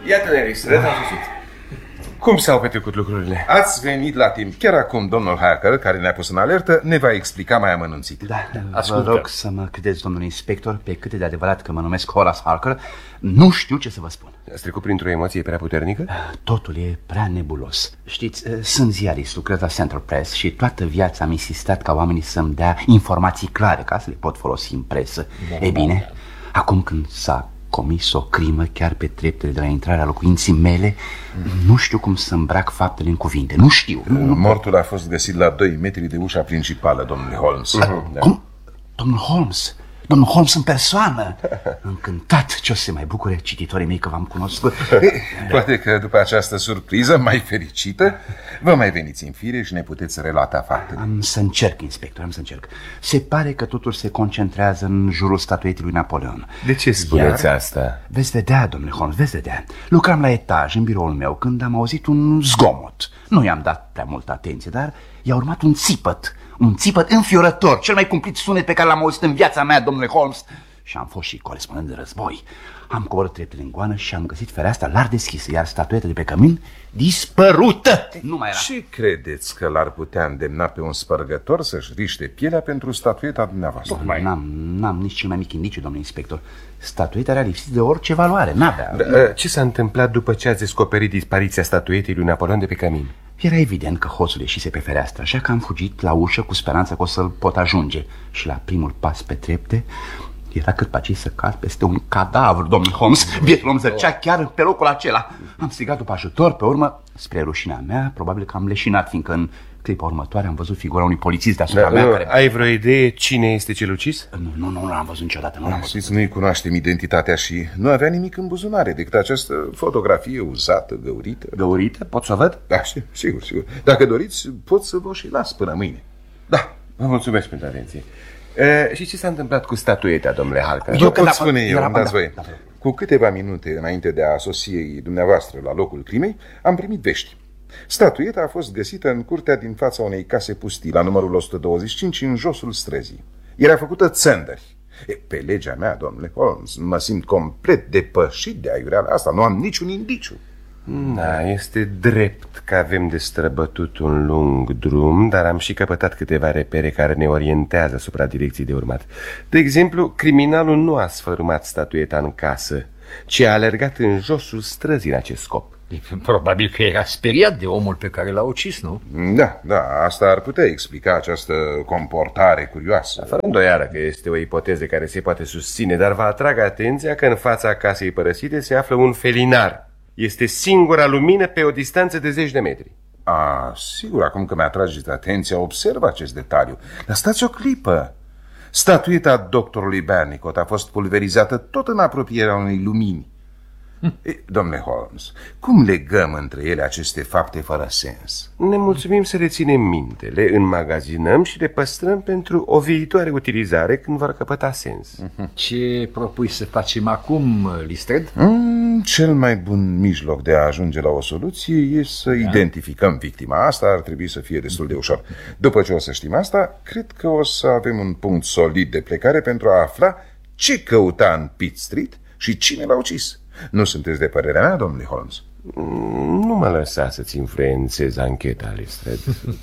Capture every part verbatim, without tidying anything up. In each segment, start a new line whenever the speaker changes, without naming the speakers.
Iată-ne, Lestrade, am sosit. Cum s-au petrecut lucrurile?
Ați venit la timp. Chiar acum domnul Harker, care ne-a pus în alertă, ne va explica mai amănunțit.
Da, Ascultă. Vă rog să mă credeți, domnul inspector, pe cât de adevărat că mă numesc Horace Harker, nu știu ce să vă spun.
Ați trecut printr-o emoție prea puternică?
Totul e prea nebulos. Știți, sunt ziarist, lucrez la Central Press și toată viața am insistat ca oamenii să-mi dea informații clare ca să le pot folosi în presă. Da, e bine, da. Acum când s-a comis o crimă chiar pe treptele de la intrarea locuinții mele, mm. nu știu cum să îmbrac faptele în cuvinte, nu știu.
Mortul a fost găsit la doi metri de ușa principală, domnule Holmes.
Mm-hmm. Da. Cum? Domnul Holmes? Domnul Holmes în persoană? Încântat ce o să se mai bucure cititorii mei că v-am cunoscut.
Poate că după această surpriză mai fericită vă mai veniți în fire și ne puteți relata faptele.
Am să încerc, inspector, am să încerc. Se pare că totul se concentrează în jurul statuetei lui Napoleon.
De ce spuneți Iar... asta?
Veți vedea, domnule Holmes, veți vedea. Lucram la etaj în biroul meu când am auzit un zgomot. Nu i-am dat prea multă atenție, dar i-a urmat un țipăt. Un țipăt înfiorător, cel mai cumplit sunet pe care l-am auzit în viața mea, domnule Holmes. Și am fost și corespondent de război. Am coborât treptele în goană și am găsit fereastra larg deschisă, iar statueta de pe cămin dispărută. Nu mai era.
Ce credeți că l-ar putea îndemna pe un spărgător să-și riște pielea pentru statueta dumneavoastră?
N-am, n-am nici cel mai mic indiciu, domnule inspector. Statueta era lipsită de orice valoare, n-avea.
Da, ce s-a întâmplat după ce ați descoperit dispariția statuetei lui Napoleon de pe cămin?
Era evident că hoțul ieșise pe fereastră, așa că am fugit la ușă cu speranța că o să-l pot ajunge. Și la primul pas pe trepte era cât pe acei să cad peste un cadavru, domnul Holmes. Bietul om zăcea chiar pe locul acela. Am strigat după ajutor, pe urmă, spre rușinea mea, probabil că am leșinat, fiindcă în clipa următoare am văzut figura unui polițist deasupra da, mea
nu,
care...
Ai vreo idee cine este cel ucis?
Nu, nu, nu, nu l-am văzut niciodată, nu l-am văzut.
Știți, nu-i cunoaștem identitatea și nu avea nimic în buzunare decât această fotografie uzată, găurită.
Găurită? Pot să o văd?
Da, sigur, sigur. Dacă doriți, pot să vă și las până mâine.
Da, vă mulțumesc pentru atenție. E, și ce s-a întâmplat cu statueta, domnule Harker?
Eu pot spune eu, îmi dați voie. Cu câteva minute înainte de a sosi dumneavoastră la locul crimei, am primit vești. Statueta a fost găsită în curtea din fața unei case pustii, la numărul o sută douăzeci și cinci, în josul străzii. Era făcută țândări. E, pe legea mea, domnule Holmes, mă simt complet depășit de aiureala asta. Nu am niciun indiciu.
Da, este drept că avem de străbătut un lung drum, dar am și căpătat câteva repere care ne orientează asupra direcției de urmat. De exemplu, criminalul nu a sfărâmat statueta în casă, ci a alergat în josul străzii în acest scop.
Probabil că era speriat de omul pe care l-a ucis, nu?
Da, da, asta ar putea explica această comportare curioasă.
Fără îndoială că este o ipoteză care se poate susține, dar vă atrag atenția că în fața casei părăsite se află un felinar. Este singura lumină pe o distanță de zeci de metri.
A, sigur, acum că mi-atrageți atenția, observ acest detaliu. Dar stați o clipă. Statueta doctorului Bernicot a fost pulverizată tot în apropierea unei lumini. E, domnule Holmes, cum legăm între ele aceste fapte fără sens?
Ne mulțumim să le ținem minte, le înmagazinăm și le păstrăm pentru o viitoare utilizare când vor căpăta sens.
Ce propui să facem acum, Lestrade?
Mm, cel mai bun mijloc de a ajunge la o soluție e să da. identificăm victima. Asta ar trebui să fie destul de ușor. După ce o să știm asta, cred că o să avem un punct solid de plecare pentru a afla ce căuta în Pitt Street și cine l-a ucis. Nu sunteți de părerea mea, domnule Holmes?
Nu mă lăsa să-ți influențez ancheta, Lestrade.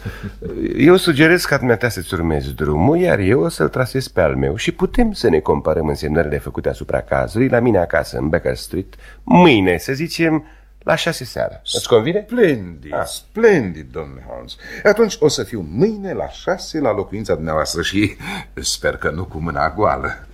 Eu sugerez ca dumneata să-ți urmezi drumul, iar eu o să-l trasez pe al meu și putem să ne comparăm însemnările făcute asupra cazului la mine acasă, în Baker Street, mâine, să zicem, la șase seara. Îți convine?
Splendid, ah. splendid, domnule Holmes. Atunci o să fiu mâine la șase la locuința dumneavoastră și sper că nu cu mâna goală.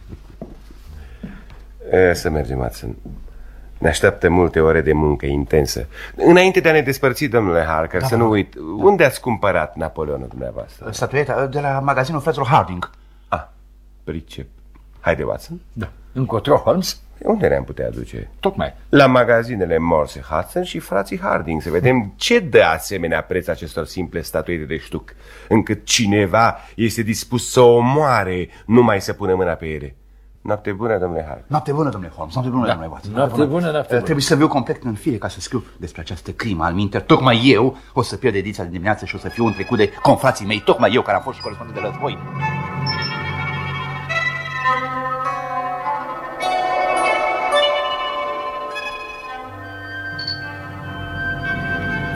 E, să mergem, Watson. Ne așteaptă multe ore de muncă intensă. Înainte de a ne despărți, domnule Harker, da, să nu uit, da. unde ați cumpărat Napoleonul dumneavoastră?
Statueta de la magazinul fraților Harding.
Ah, pricep. Haide, Watson.
Da. Încotro, Holmes?
Unde ne-am putea aduce?
Tocmai
la magazinele Morse Hudson și frații Harding, să vedem ce dă asemenea preț acestor simple statuete de ștuc, încât cineva este dispus să o omoare numai să pună mâna pe ele. Noapte bună, domnule Harker.
Noapte bună, domnule Holmes. Noapte bună,
da.
domnule Watson.
Noapte, noapte bună, noapte bună.
Trebuie să viu complet în fire ca să scriu despre această crimă al minter. Tocmai eu o să pierd ediția de dimineață și o să fiu un trecut de confrații mei. Tocmai eu care am fost și corespondent de război.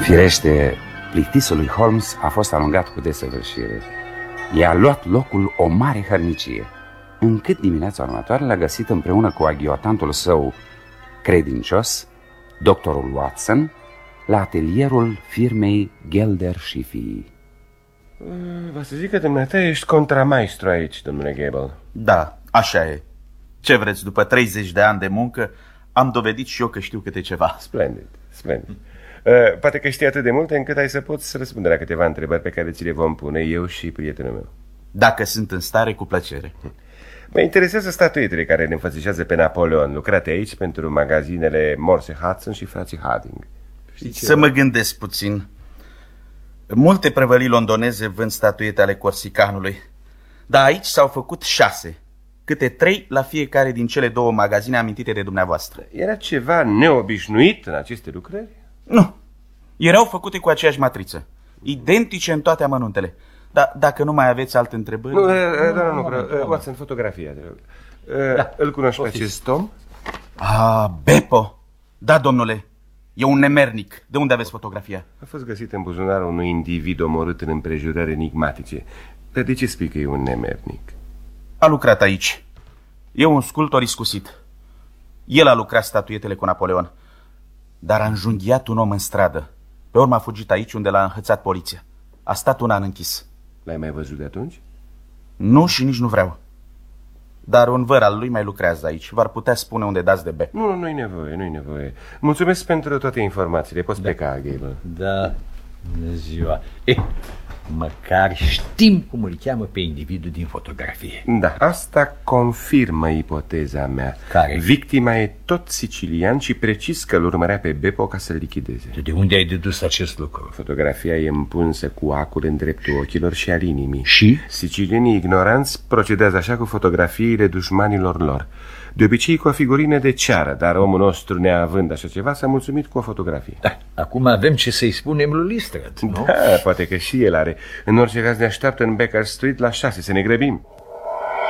Firește, plictisul lui Holmes a fost alungat cu desăvârșire. I-a luat locul o mare hărnicie, încât dimineața următoare l-a găsit împreună cu aghiotantul său credincios, doctorul Watson, la atelierul firmei Gelder și Fii.
Vă să zic că dumneata ești contramaestru aici, domnule Gable.
Da, așa e. Ce vreți, după treizeci de ani de muncă am dovedit și eu că știu câte ceva.
Splendid, splendid. uh, Poate că știi atât de multe încât ai să poți răspunde la câteva întrebări pe care ți le vom pune eu și prietenul meu.
Dacă sunt în stare, cu plăcere.
Mă interesează statuetele care ne înfățișează pe Napoleon, lucrate aici pentru magazinele Morse Hudson și frații Harding.
Să mă gândesc puțin. Multe prăvălii londoneze vând statuete ale corsicanului, dar aici s-au făcut șase, câte trei la fiecare din cele două magazine amintite de dumneavoastră.
Era ceva neobișnuit în aceste lucrări?
Nu, erau făcute cu aceeași matriță, identice în toate amănuntele. Dar dacă nu mai aveți alte întrebări...
Nu, dar nu vreau. Watson, fotografia, te rog. Îl cunoști pe acest om?
Ah, Beppo. Da, domnule. E un nemernic. De unde aveți fotografia?
A fost găsit în buzunarul unui individ omorât în împrejurări enigmatice. Dar de ce spui că e un nemernic?
A lucrat aici. E un sculptor iscusit. El a lucrat statuetele cu Napoleon. Dar a înjunghiat un om în stradă. Pe urmă a fugit aici unde l-a înhățat poliția. A stat un an închis.
L-ai mai văzut de atunci?
Nu și nici nu vreau. Dar un văr al lui mai lucrează aici. V-ar putea spune unde dați de be.
Nu, nu, nu-i nevoie, nu-i nevoie. Mulțumesc pentru toate informațiile. Poți da. pleca, Gable.
Da, bună ziua. Eh, măcar știm cum îl cheamă pe individul din fotografie.
Da, asta confirmă ipoteza mea.
Care?
Victima e tot sicilian și precis că îl urmărea pe Beppo ca să-l lichideze.
De unde ai dedus acest lucru?
Fotografia e împunsă cu acul în dreptul ochilor și al inimii.
Și?
Sicilienii ignoranți procedează așa cu fotografiile dușmanilor lor. De obicei cu o figurină de ceară, dar omul nostru, neavând așa ceva, s-a mulțumit cu o fotografie.
Da, acum avem ce să-i spunem lui Lestrade, nu?
Da, poate că și el are. În orice caz ne așteaptă în Baker Street la șase, să ne grăbim.